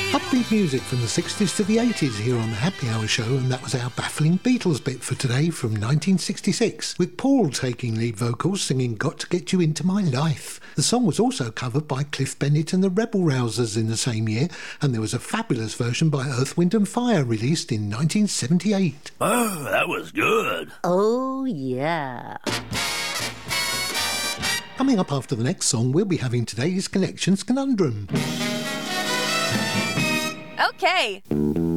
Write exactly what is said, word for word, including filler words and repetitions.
Upbeat music from the sixties to the eighties here on the Happy Hour show, and that was our baffling Beatles bit for today from nineteen sixty-six, with Paul taking lead vocals singing Got to Get You Into My Life. The song was also covered by Cliff Bennett and the Rebel Rousers in the same year, and there was a fabulous version by Earth, Wind and Fire released in nineteen seventy-eight. Oh, that was good. Oh, yeah. Coming up after the next song, we'll be having today's Connections Conundrum. Okay.